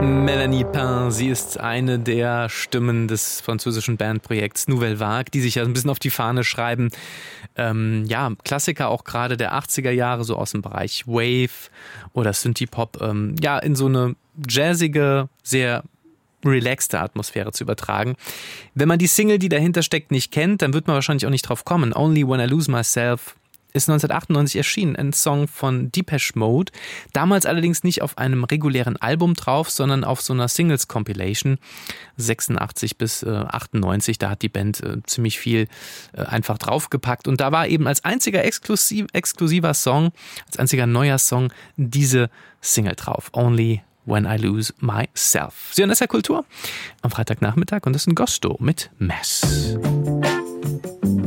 Melanie Pain, sie ist eine der Stimmen des französischen Bandprojekts Nouvelle Vague, die sich ja ein bisschen auf die Fahne schreiben. Klassiker auch gerade der 80er Jahre, so aus dem Bereich Wave oder Synthie-Pop, in so eine jazzige, sehr relaxte Atmosphäre zu übertragen. Wenn man die Single, die dahinter steckt, nicht kennt, dann wird man wahrscheinlich auch nicht drauf kommen. Only When I Lose Myself ist 1998 erschienen, ein Song von Depeche Mode. Damals allerdings nicht auf einem regulären Album drauf, sondern auf so einer Singles-Compilation. 86 bis 98, da hat die Band ziemlich viel einfach draufgepackt. Und da war eben als einziger exklusiver Song, als einziger neuer Song diese Single drauf. Only When I Lose Myself. Sie hören SR Kultur am Freitagnachmittag und das ist ein Gosto mit Mess.